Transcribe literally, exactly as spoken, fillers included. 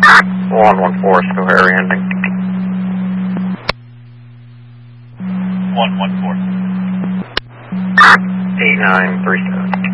one one four, Schoharie ending. one one four. eight nine three seven.